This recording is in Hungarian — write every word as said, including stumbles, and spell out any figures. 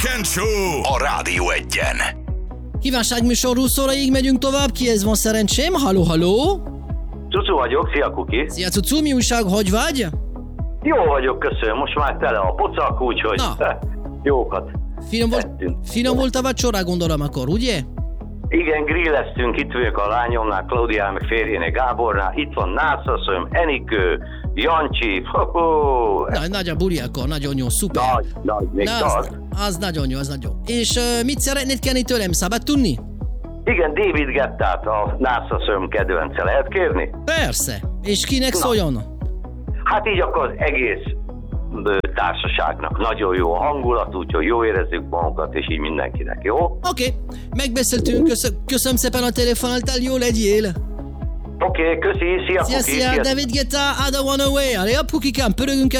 and Show a Rádió Egyen. Kívánságműsor húsz óraig megyünk tovább, kihez van szerencsém? Halló, halló! Cucu vagyok, szia Kuki! Szia Cucu, mi újság, hogy vagy? Jó vagyok, köszönöm, most már tele a pocak, úgyhogy Na. jókat Finom volt, finom volt a vacsora, gondolom akkor, ugye? Igen, grilleztünk, itt vagyok a lányomnál, Klaudián, meg férjének Gábornál, itt van Nászasszonyom, Enikő, Jancsi, ho-ho. Na, nagy a buli akkor, nagyon jó, szuper. Nagy, nagy, még Na, tart. az, az nagyon jó, az nagyon jó. És uh, mit szeretnéd kérni tőlem, szabad tudni? Igen, David Guettát, a Nászasszonyom kedvence, lehet kérni? Persze. És kinek Na. szóljon? Hát így akkor az egész ö, társaságnak nagyon jó a hangulat, úgyhogy jó érezzük magunkat, és így mindenkinek, jó? Oké, okay. Megbeszéltünk, köszön, köszönöm szépen a telefonáltál, jó legyél. Oké, okay, köszi, szia, Szia, Kuki, szia, David Guetta, I don't wanna away. Allez hop, Kukikám, pörögünk